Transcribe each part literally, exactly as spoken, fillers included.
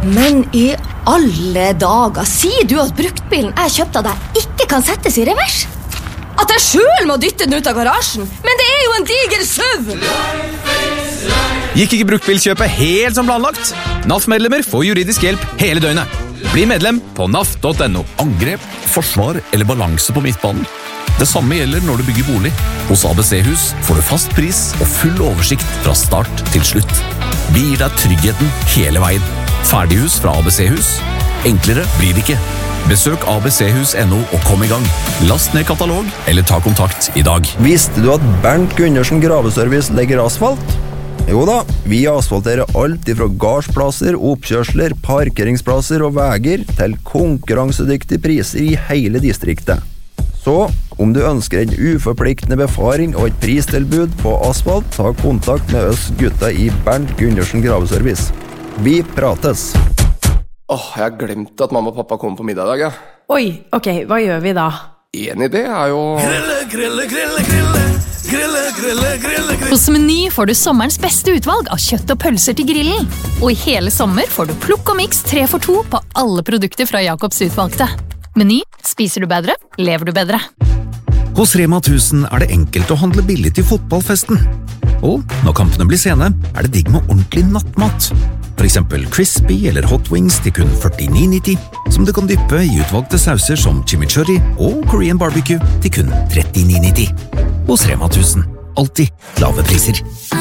Men i alle dager, sier du at bruktbilen jeg kjøpte av deg ikke kan settes i revers? At jeg selv må dytte den ut av garasjen? Men det er jo en diger søv! Gikk ikke bruktbilkjøpet helt som planlagt? N A F-medlemmer får juridisk hjelp hele døgnet. Bli medlem på N A F punktum no. Angrep, forsvar eller balanse på midtbanen. Det samme gjelder når du bygger bolig. Hos A B C-hus får du fast pris og full oversikt fra start til slutt. Vi gir deg tryggheten hele veien. Ferdighus fra A B C-hus. Enklere blir det ikke. Besøk A B C hus punktum no og kom i gang. Last ned katalog eller ta kontakt i dag. Visste du at Bernt Gundersen Graveservice legger asfalt? Jo da, vi asfalterer alt ifra gardsplasser, oppkjørsler, parkeringsplasser og veger til konkurransedyktige priser i hele distriktet. Så, om du ønsker en uforpliktende befaring og et pristilbud på asfalt, ta kontakt med oss gutta i Bernt Gundersen Graveservice. Vi prates! Åh, jeg har glemt at mamma og pappa kommer på middag i dag, ja. Oi, ok, hva gjør vi da? En idé er jo... Grille, grille, grille, grille, grille, grille, grille, grille. Hos Meny får du sommerens beste utvalg av kjøtt og pølser til grillen. Og i hele sommer får du plukk og mix tre for to på alle produkter fra Jakobs utvalgte. Meny, spiser du bedre, lever du bedre. Hos Rema tusen er det enkelt å handle billig til fotballfesten. Og når kampene blir sene, er det digg med ordentlig nattmat. For eksempel crispy eller hot wings til kun førtini nitti, som du kan dyppe i utvalgte sauser som chimichurri og Korean barbecue til kun trettini nitti. Hos Rema tusen, alltid lave priser.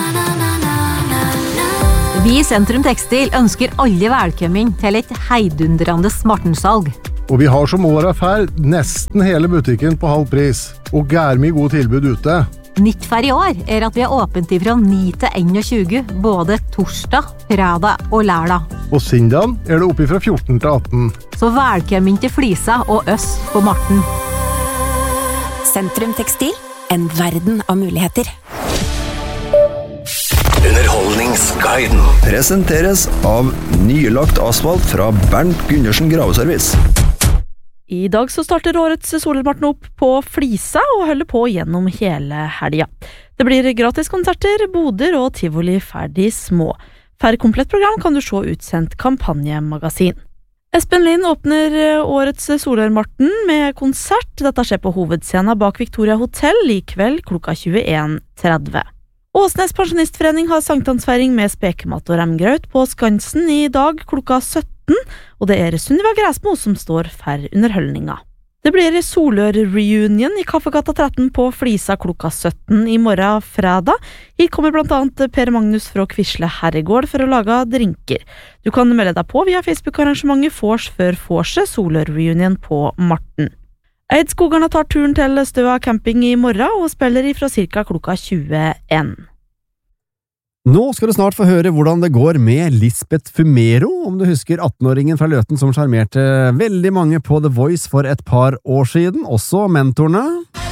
Vi i Sentrum Tekstil ønsker alle velkommen til et heidundrende smartensalg. Og vi har som året fær nesten hele butikken på halv pris, og gærmig god tilbud ute. Nytt for i år er at vi har åpent ifra ni til tjueen, både torsdag, fredag og lørdag. Og sindagen er det oppe fra fjorten til atten. Så velkommen til Flisa og oss på Marten. Sentrum Tekstil, en verden av muligheter. Underholdningsguiden presenteres av nylagt asfalt fra Bernt Gundersen Graveservice. I dag så starter årets Solmarten opp på Flisa og holder på gjennom hele helga. Det blir gratis konserter, boder og tivoli ferdig små. For komplett program kan du se utsendt kampanjemagasin. Espen Lind åpner årets Solmarten med konsert. Dette skjer på hovedscenen bak Victoria Hotel i kveld klokka tjueen tretti. Åsnes Pensjonistforening har sankthansfeiring med spekemat og remgraut på Skansen i dag klokka sytten, og det er Sunniva Græsmo som står for underholdninga. Det blir Solør-reunion i Kaffegata tretten på Flisa klokka sytten i morgen fredag. Hit kommer blant annet Per Magnus fra Kvisle Herregård for å lage drinker. Du kan melde deg på via Facebook-arrangementet Fors for Forse Solør-reunion på Marten. Eidskogarna tar turen til Støa camping i morgen og spiller ifra cirka klokka tjueen. Nå skal du snart få høre hvordan det går med Lisbeth Fumero, om du husker atten-åringen fra Løten som charmerte veldig mange på The Voice for et par år siden, også mentorene.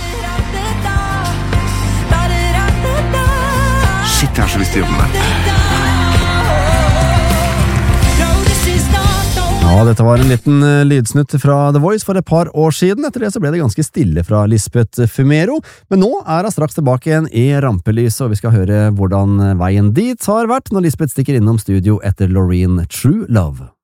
Shit, jeg har så lyst til å jobbe med det. Ja, dette var en liten lydsnutt fra The Voice for et par år siden. Etter det så ble det ganske stille fra Lisbeth Fumero. Men nå er hun straks tilbake igjen i rampelyset, og vi skal høre hvordan veien dit har vært når Lisbeth stikker innom studio etter Loreen True Love.